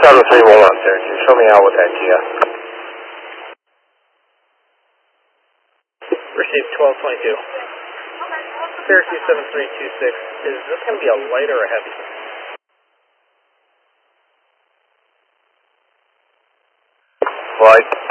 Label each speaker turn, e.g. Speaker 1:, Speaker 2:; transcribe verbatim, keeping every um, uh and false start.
Speaker 1: seven three one one, Syracuse. Show me out with that G S.
Speaker 2: Received twelve twenty-two. Syracuse seven three two six. Is this going to be a light or a heavy?
Speaker 1: Light.